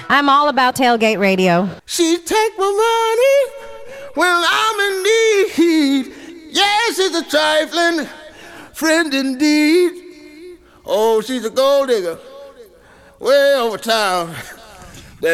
I'm all about Tailgate Radio. She take my money when I'm in need. Yes, she's a trifling friend indeed. Oh, she's a gold digger way over town.